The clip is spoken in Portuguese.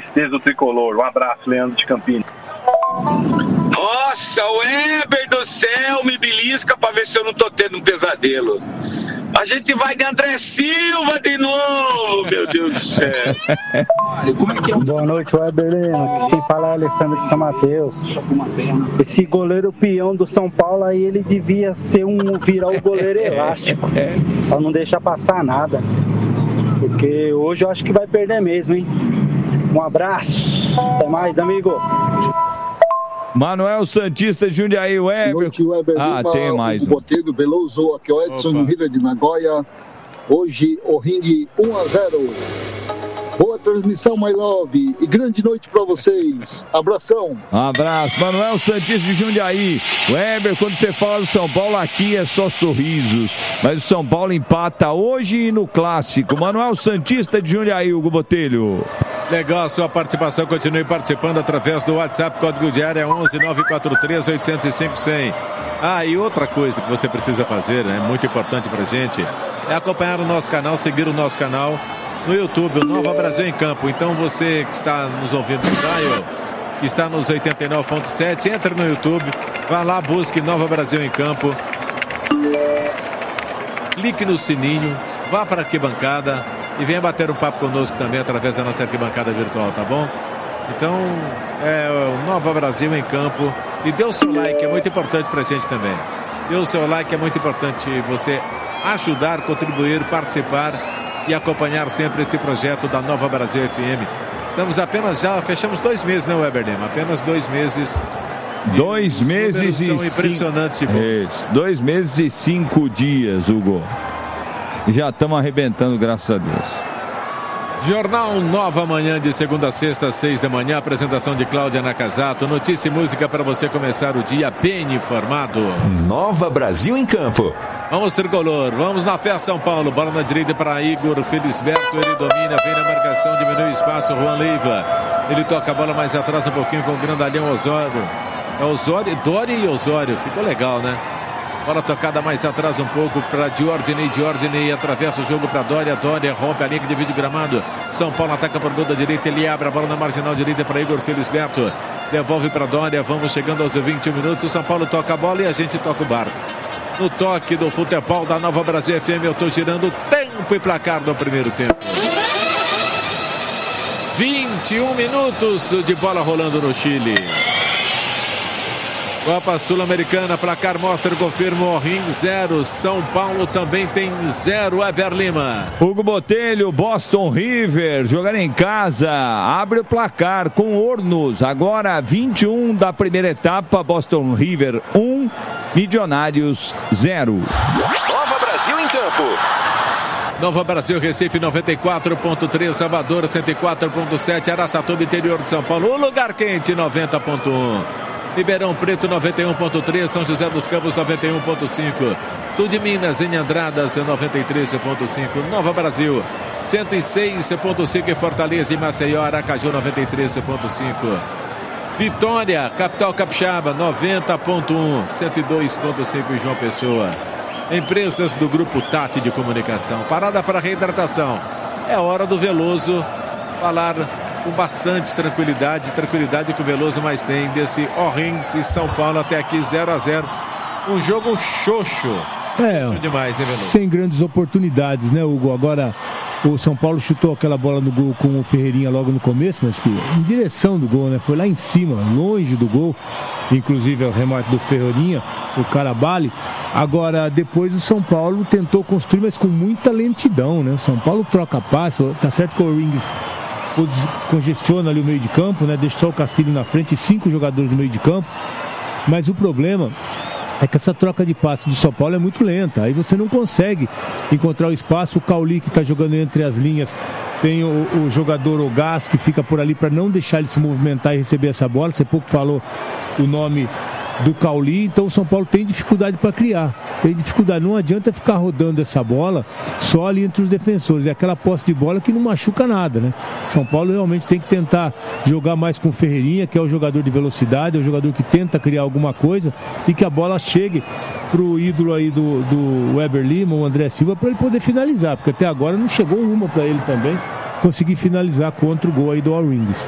tristeza do tricolor. Um abraço, Leandro de Campinas. Nossa, o Weber do céu, me belisca pra ver se eu não tô tendo um pesadelo. A gente vai de André Silva de novo, meu Deus do céu. Como é que é? Boa noite, Weber Lima. Quem fala é Alessandro de São Mateus. Esse goleiro peão do São Paulo aí, ele devia virar o goleiro elástico, pra não deixar passar nada. Porque hoje eu acho que vai perder mesmo, hein? Um abraço. Até mais, amigo. Manuel Santista de Jundiaí, Weber. Noite, Weber Lima, tem mais. O Botelho Veloso, aqui é o Edson Hira de Nagoya. Hoje o ringue 1-0. Boa transmissão, my love, e grande noite pra vocês. Abração. Um abraço. Manuel Santista de Jundiaí. Weber, quando você fala do São Paulo, aqui é só sorrisos. Mas o São Paulo empata hoje e no Clássico. Manuel Santista de Jundiaí, Hugo Botelho. Legal a sua participação, continue participando através do WhatsApp, código de área 11 943 805 100. E outra coisa que você precisa fazer, né, muito importante pra gente, é acompanhar o nosso canal, seguir o nosso canal no YouTube, o Nova Brasil em Campo. Então você que está nos ouvindo no dial, que está nos 89.7, entre no YouTube, vá lá, busque Nova Brasil em Campo, clique no sininho, vá para a arquibancada e venha bater um papo conosco também através da nossa arquibancada virtual, tá bom? Então, o Nova Brasil em Campo. E dê o seu like, é muito importante pra gente também. Dê o seu like, é muito importante você ajudar, contribuir, participar e acompanhar sempre esse projeto da Nova Brasil FM. Estamos fechamos 2 meses, né, Weber Lima? Apenas 2 meses. 2 meses e são impressionantes e bons. 2 meses e 5 dias, Hugo. Já estamos arrebentando, graças a Deus. Jornal Nova Manhã, de segunda a sexta, 6 da manhã. Apresentação de Cláudia Nakazato. Notícia e música para você começar o dia bem informado. Nova Brasil em Campo. Vamos, tricolor. Vamos na fé, São Paulo. Bola na direita para Igor Felisberto. Ele domina, vem na marcação, diminui o espaço. Juan Leiva. Ele toca a bola mais atrás um pouquinho com o grandalhão Osório. É Osório, Dori e Osório. Ficou legal, né? Bola tocada mais atrás um pouco para Diordinei. Diordinei atravessa o jogo para Dória. Dória rompe a linha que divide o gramado. São Paulo ataca por gol da direita. Ele abre a bola na marginal direita para Igor Felisberto. Devolve para Dória. Vamos chegando aos 21 minutos. O São Paulo toca a bola e a gente toca o barco. No toque do futebol da Nova Brasil FM, eu estou girando tempo e placar do primeiro tempo. 21 minutos de bola rolando no Chile. Copa Sul-Americana, placar mostra, confirma o Ring 0, São Paulo também tem 0, Weber Lima. Hugo Botelho, Boston River, jogando em casa, abre o placar com Hornos, agora 21 da primeira etapa, Boston River 1, Milionários 0. Nova Brasil em Campo. Nova Brasil, Recife 94.3, Salvador 104.7, Araçatuba, interior de São Paulo, o lugar quente 90.1. Ribeirão Preto 91.3, São José dos Campos 91.5, Sul de Minas em Andradas 93.5, Nova Brasil 106.5 e Fortaleza e Maceió, Aracaju 93.5, Vitória, capital capixaba 90.1, 102.5 em João Pessoa. Empresas do Grupo Tati de Comunicação. Parada para reidratação. É hora do Veloso falar com bastante tranquilidade que o Veloso mais tem desse Orings e São Paulo até aqui 0-0. Um jogo xoxo. Xoxo demais, hein, Veloso? Sem grandes oportunidades, né, Hugo? Agora o São Paulo chutou aquela bola no gol com o Ferreirinha logo no começo, mas que em direção do gol, né? Foi lá em cima, longe do gol. Inclusive o remate do Ferreirinha, o Carabali. Agora, depois o São Paulo tentou construir, mas com muita lentidão, né? O São Paulo troca passo, tá certo que o Orings congestiona ali o meio de campo, né? Deixa só o Castilho na frente e 5 jogadores no meio de campo, mas o problema é que essa troca de passe do São Paulo é muito lenta, aí você não consegue encontrar o espaço. O Cauli, que está jogando entre as linhas, tem o jogador Ogás, que fica por ali para não deixar ele se movimentar e receber essa bola. Você pouco falou o nome do Cauli, então o São Paulo tem dificuldade para criar, tem dificuldade, não adianta ficar rodando essa bola só ali entre os defensores, é aquela posse de bola que não machuca nada, né? São Paulo realmente tem que tentar jogar mais com o Ferreirinha, que é o jogador de velocidade, é o jogador que tenta criar alguma coisa e que a bola chegue pro ídolo aí do Weber Lima, o André Silva, para ele poder finalizar, porque até agora não chegou uma para ele também conseguir finalizar contra o gol aí do Orings.